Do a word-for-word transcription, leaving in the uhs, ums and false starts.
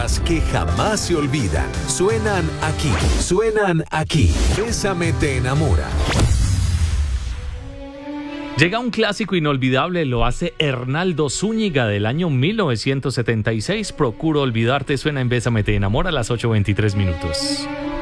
baladas que jamás se olvidan. Suenan aquí, suenan aquí. Bésame te enamora. Llega un clásico inolvidable, lo hace Hernaldo Zúñiga del año mil novecientos setenta y seis. Procuro olvidarte, suena en Bésame te enamora a las ocho veintitrés minutos.